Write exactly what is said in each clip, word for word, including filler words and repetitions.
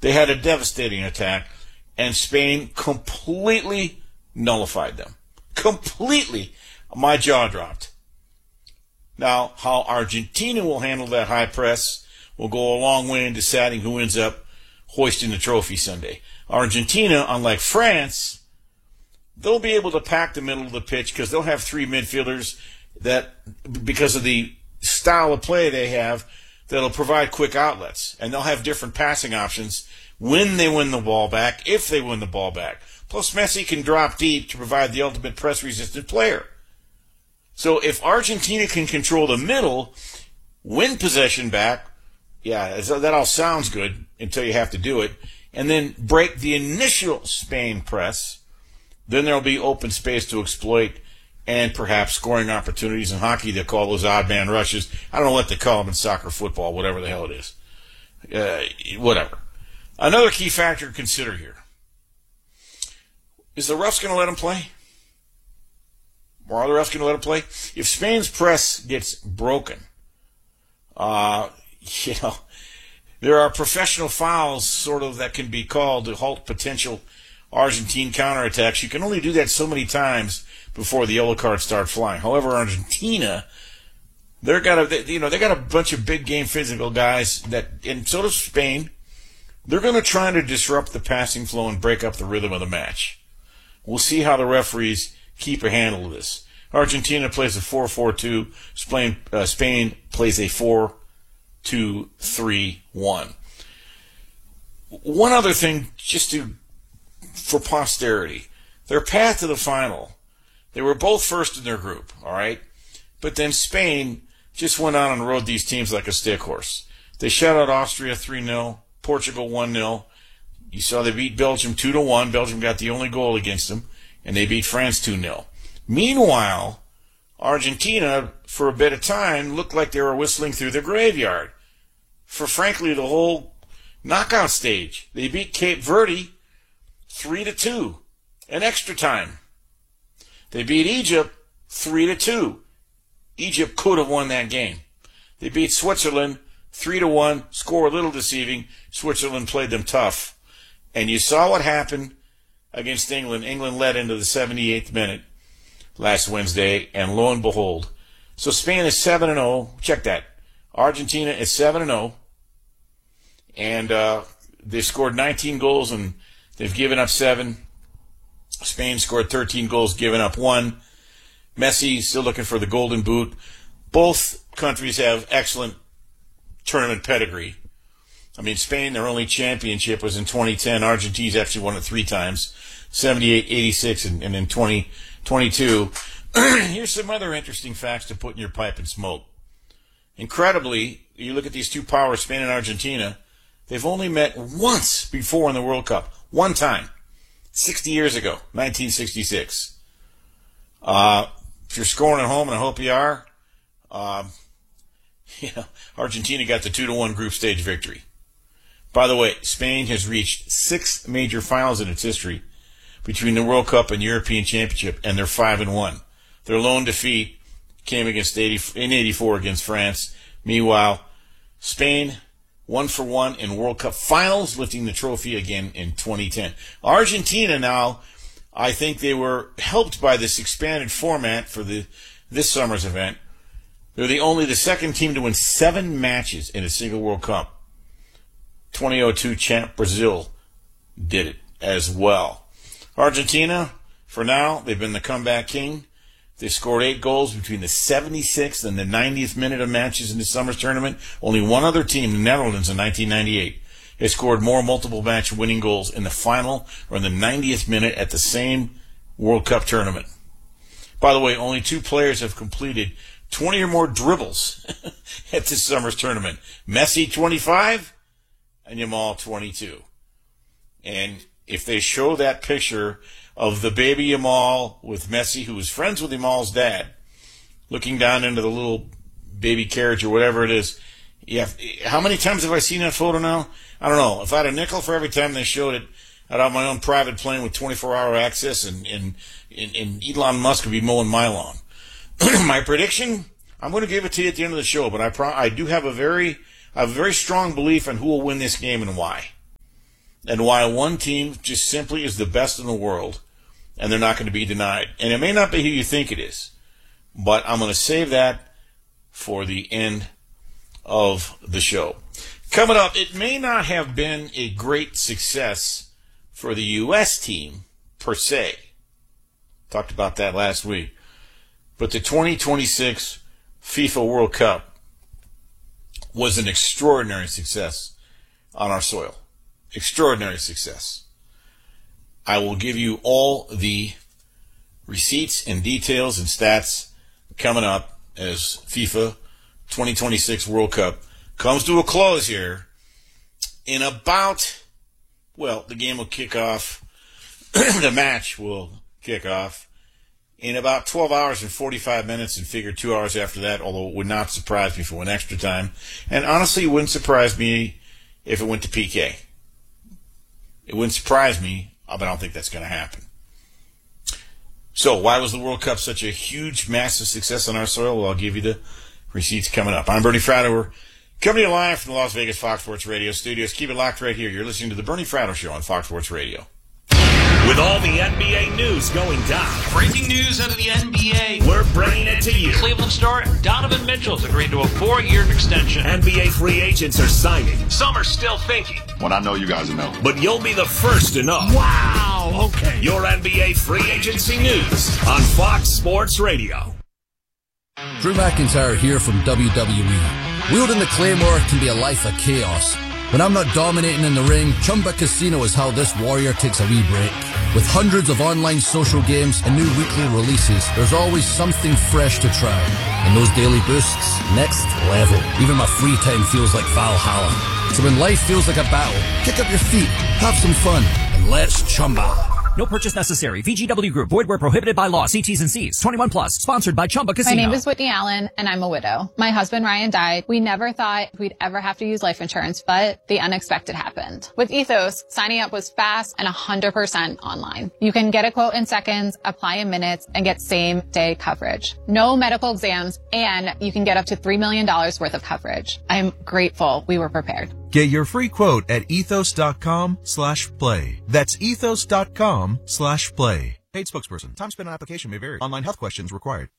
They had a devastating attack, and Spain completely nullified them. Completely. My jaw dropped. Now, how Argentina will handle that high press will go a long way in deciding who ends up hoisting the trophy Sunday. Argentina, unlike France, they'll be able to pack the middle of the pitch because they'll have three midfielders that, because of the style of play they have, that'll provide quick outlets. And they'll have different passing options when they win the ball back, if they win the ball back. Plus, Messi can drop deep to provide the ultimate press-resistant player. So if Argentina can control the middle, win possession back, yeah, that all sounds good until you have to do it, and then break the initial Spain press, then there'll be open space to exploit and perhaps scoring opportunities. In hockey, they call those odd man rushes. I don't know what they call them in soccer, football, whatever the hell it is. Uh, whatever. Another key factor to consider here. Is the refs going to let them play? Or are the refs going to let them play? If Spain's press gets broken, uh, you know, there are professional fouls sort of that can be called to halt potential Argentine counterattacks. You can only do that so many times before the yellow cards start flying. However, Argentina, they're got a, they, you know, they got a bunch of big game physical guys that, and so does Spain. They're going to try to disrupt the passing flow and break up the rhythm of the match. We'll see how the referees keep a handle of this. Argentina plays a four four two. Spain, uh, Spain plays a four two three one. One other thing, just to for posterity, their path to the final, they were both first in their group, all right? But then Spain just went on and rode these teams like a stick horse. They shut out Austria three nil, Portugal one nil. You saw they beat Belgium two to one. Belgium got the only goal against them, and they beat France two nil. Meanwhile, Argentina, for a bit of time, looked like they were whistling through the graveyard for, frankly, the whole knockout stage. They beat Cape Verde three to two in extra time. They beat Egypt three to two. Egypt could have won that game. They beat Switzerland three to one, score a little deceiving. Switzerland played them tough. And you saw what happened against England. England led into the seventy-eighth minute last Wednesday, and lo and behold. So Spain is seven and oh. Check that. Argentina is seven and oh. And uh, they've scored nineteen goals, and they've given up seven. Spain scored thirteen goals, given up one. Messi still looking for the golden boot. Both countries have excellent tournament pedigree. I mean, Spain, their only championship was in twenty ten. Argentina's actually won it three times, seventy-eight, eighty-six, and, and in twenty twenty-two. Here's some other interesting facts to put in your pipe and smoke. Incredibly, you look at these two powers, Spain and Argentina, they've only met once before in the World Cup. One time. sixty years ago, nineteen sixty-six. Uh, if you're scoring at home, and I hope you are, um, you know, Argentina got the two to one group stage victory. By the way, Spain has reached six major finals in its history between the World Cup and European Championship, and they're five and one. Their lone defeat came against eighty in eighty-four against France. Meanwhile, Spain one for one in World Cup finals, lifting the trophy again in twenty ten. Argentina now, I think they were helped by this expanded format for the this summer's event. They're the only the second team to win seven matches in a single World Cup. twenty oh two champ Brazil did it as well. Argentina, for now, they've been the comeback king. They scored eight goals between the seventy-sixth and the ninetieth minute of matches in the summer's tournament. Only one other team, the Netherlands, in nineteen ninety-eight, has scored more multiple match winning goals in the final or in the ninetieth minute at the same World Cup tournament. By the way, only two players have completed twenty or more dribbles at this summer's tournament. Messi, twenty-five, and Yamal, twenty-two. And if they show that picture of the baby Yamal with Messi, who was friends with Yamal's dad, looking down into the little baby carriage or whatever it is, yeah, how many times have I seen that photo now? I don't know. If I had a nickel for every time they showed it, I'd have my own private plane with twenty-four hour access, and, and, and, and Elon Musk would be mowing my lawn. My prediction, I'm going to give it to you at the end of the show, but I pro- I do have a very, I have a very strong belief in who will win this game and why. and why one team just simply is the best in the world, and they're not going to be denied. And it may not be who you think it is, but I'm going to save that for the end of the show. Coming up, it may not have been a great success for the U S team, per se. Talked about that last week. But the twenty twenty-six FIFA World Cup was an extraordinary success on our soil. Extraordinary success. I will give you all the receipts and details and stats coming up as FIFA twenty twenty-six World Cup comes to a close here in about, well, the game will kick off, the match will kick off in about twelve hours and forty-five minutes, and figure two hours after that, although it would not surprise me if it went extra time. And honestly, it wouldn't surprise me if it went to P K. It wouldn't surprise me, but I don't think that's going to happen. So, why was the World Cup such a huge, massive success on our soil? Well, I'll give you the receipts coming up. I'm Bernie Fratto. We're coming to you live from the Las Vegas Fox Sports Radio studios. Keep it locked right here. You're listening to the Bernie Fratto Show on Fox Sports Radio. With all the N B A news going down. Breaking news out of the N B A. We're bringing it to you. Cleveland star Donovan Mitchell's agreed to a four-year extension. N B A free agents are signing. Some are still thinking. When I know, you guys know. But you'll be the first to know. Wow, okay. Your N B A free agency news on Fox Sports Radio. Drew McIntyre here from W W E. Wielding the Claymore can be a life of chaos. When I'm not dominating in the ring, Chumba Casino is how this warrior takes a wee break. With hundreds of online social games and new weekly releases, there's always something fresh to try. And those daily boosts, next level. Even my free time feels like Valhalla. So when life feels like a battle, kick up your feet, have some fun, and let's Chumba. No purchase necessary. V G W Group. Void where prohibited by law. See T's and C's. twenty-one plus. Sponsored by Chumba Casino. My name is Whitney Allen, and I'm a widow. My husband, Ryan, died. We never thought we'd ever have to use life insurance, but the unexpected happened. With Ethos, signing up was fast and one hundred percent online. You can get a quote in seconds, apply in minutes, and get same-day coverage. No medical exams, and you can get up to three million dollars worth of coverage. I'm grateful we were prepared. Get your free quote at ethos.com slash play. That's ethos.com slash play. Paid spokesperson. Time spent on application may vary. Online health questions required.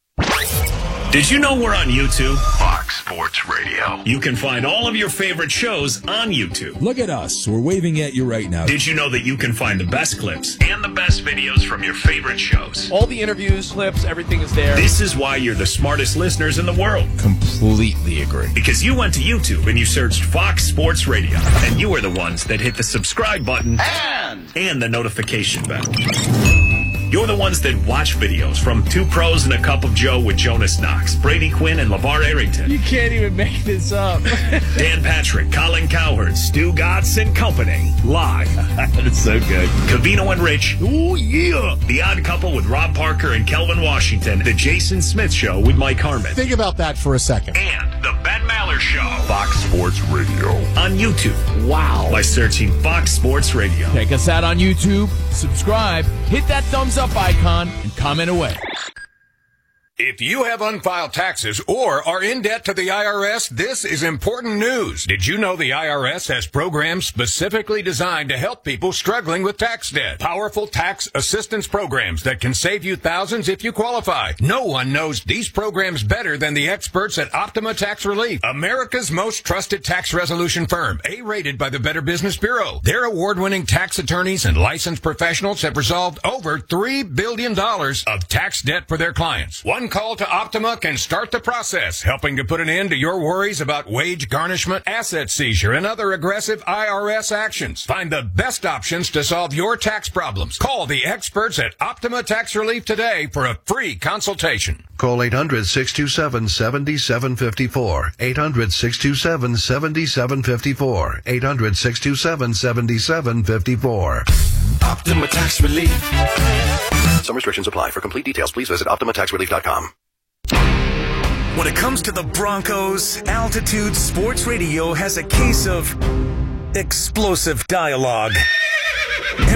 Did you know we're on YouTube? Fox Sports Radio. You can find all of your favorite shows on YouTube. Look at us. We're waving at you right now. Did you know that you can find the best clips and the best videos from your favorite shows? All the interviews, clips, everything is there. This is why you're the smartest listeners in the world. Completely agree. Because you went to YouTube and you searched Fox Sports Radio. And you are the ones that hit the subscribe button And, and the notification bell. You're the ones that watch videos from Two Pros and a Cup of Joe with Jonas Knox, Brady Quinn, and LeVar Arrington. You can't even make this up. Dan Patrick, Colin Cowherd, Stu Gatz and Company. Live. That's so good. Covino and Rich. Oh, yeah. The Odd Couple with Rob Parker and Kelvin Washington. The Jason Smith Show with Mike Harmon. Think about that for a second. And the Ben Maller Show. Fox Sports Radio. On YouTube. Wow. By searching Fox Sports Radio. Check us out on YouTube. Subscribe. Hit that thumbs up icon and comment away. If you have unfiled taxes or are in debt to the I R S, this is important news. Did you know the I R S has programs specifically designed to help people struggling with tax debt? Powerful tax assistance programs that can save you thousands if you qualify. No one knows these programs better than the experts at Optima Tax Relief, America's most trusted tax resolution firm, A-rated by the Better Business Bureau. Their award-winning tax attorneys and licensed professionals have resolved over three billion dollars of tax debt for their clients. One call to Optima can start the process, helping to put an end to your worries about wage garnishment, asset seizure, and other aggressive I R S actions. Find the best options to solve your tax problems. Call the experts at Optima Tax Relief today for a free consultation. Call eight hundred, six two seven, seven seven five four. eight hundred, six two seven, seven seven five four. eight hundred, six two seven, seven seven five four. Optima Tax Relief. Some restrictions apply. For complete details, please visit optima tax relief dot com. When it comes to the Broncos, Altitude Sports Radio has a case of explosive dialogue. And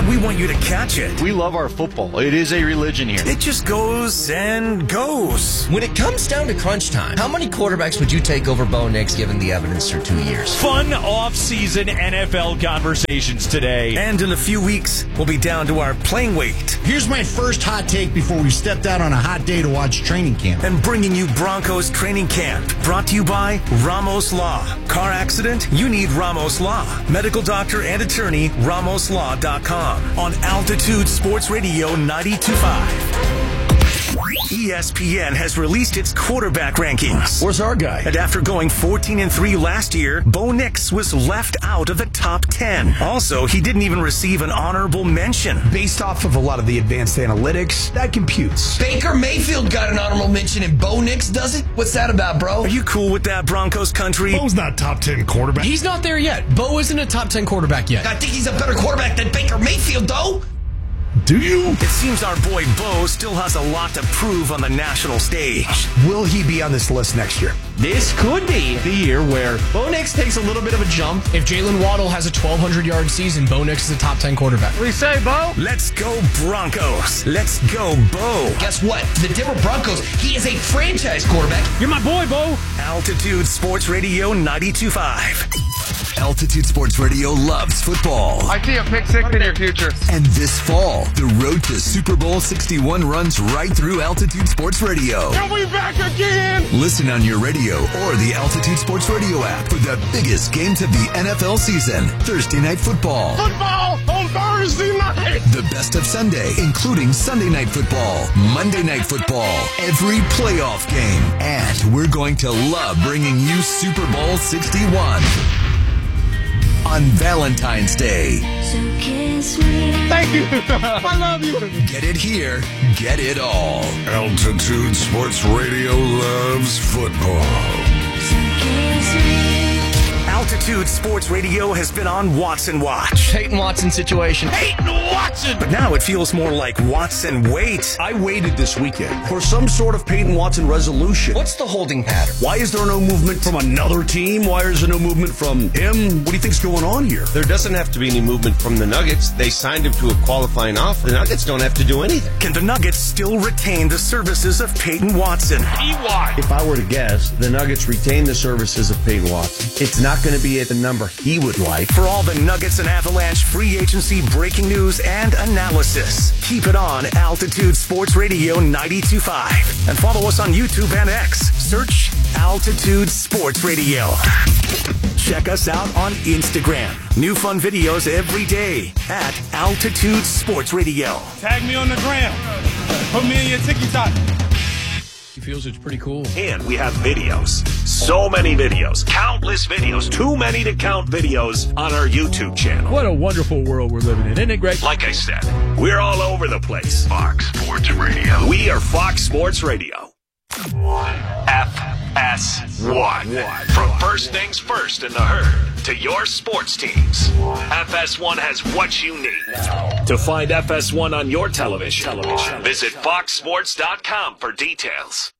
and we want you to catch it. We love our football. It is a religion here. It just goes and goes. When it comes down to crunch time, how many quarterbacks would you take over Bo Nix given the evidence through two years? Fun off-season N F L conversations today. And in a few weeks, we'll be down to our playing weight. Here's my first hot take before we stepped out on a hot day to watch training camp. And bringing you Broncos training camp. Brought to you by Ramos Law. Car accident? You need Ramos Law. Medical doctor and attorney, ramos law dot com. On Altitude Sports Radio ninety-two point five. E S P N has released its quarterback rankings. Where's our guy? And after going fourteen and three last year, Bo Nix was left out of the top ten. Also, he didn't even receive an honorable mention. Based off of a lot of the advanced analytics, that computes. Baker Mayfield got an honorable mention and Bo Nix doesn't? What's that about, bro? Are you cool with that, Broncos country? Bo's not top ten quarterback. He's not there yet. Bo isn't a top ten quarterback yet. I think he's a better quarterback than Baker Mayfield, though. Do you? It seems our boy Bo still has a lot to prove on the national stage. Will he be on this list next year? This could be the year where Bo Nix takes a little bit of a jump. If Jalen Waddle has a twelve hundred yard season, Bo Nix is a top ten quarterback. What do you say, Bo? Let's go Broncos. Let's go Bo. Guess what? The Denver Broncos, he is a franchise quarterback. You're my boy, Bo. Altitude Sports Radio ninety-two point five. Altitude Sports Radio loves football. I see a pick six in your future. And this fall, the road to Super Bowl sixty-one runs right through Altitude Sports Radio. Are we back again? Listen on your radio or the Altitude Sports Radio app for the biggest games of the N F L season. Thursday Night Football. Football on Thursday night. The best of Sunday, including Sunday Night Football, Monday Night Football, every playoff game. And we're going to love bringing you Super Bowl sixty-one. On Valentine's Day. So kiss me. Thank you. I love you. Get it here. Get it all. Altitude Sports Radio loves football. So kiss me. Altitude Sports Radio has been on Watson Watch. Peyton Watson situation. Peyton Watson! But now it feels more like Watson Wait. I waited this weekend for some sort of Peyton Watson resolution. What's the holding pattern? Why is there no movement from another team? Why is there no movement from him? What do you think's going on here? There doesn't have to be any movement from the Nuggets. They signed him to a qualifying offer. The Nuggets don't have to do anything. Can the Nuggets still retain the services of Peyton Watson? E Y. If I were to guess, the Nuggets retain the services of Peyton Watson. It's not going to be at the number he would like. For all the Nuggets and Avalanche free agency breaking news and analysis, keep it on Altitude Sports Radio ninety-two point five. And follow us on YouTube and X. Search Altitude Sports Radio. Check us out on Instagram. New fun videos every day at Altitude Sports Radio. Tag me on the gram. Put me in your TikTok. He feels it's pretty cool. And we have videos. So many videos. Countless videos. Too many to count videos on our YouTube channel. What a wonderful world we're living in, isn't it, Greg? Like I said, we're all over the place. Fox Sports Radio. We are Fox Sports Radio. F S one. From first things first in the herd to your sports teams, F S one has what you need. To find F S one on your television, visit fox sports dot com for details.